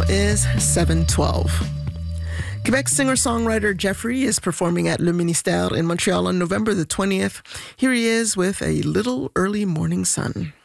is 7:12. Quebec singer-songwriter Jeffrey is performing at Le Ministère in Montreal on November the 20th. Here he is with A Little Early Morning Sun.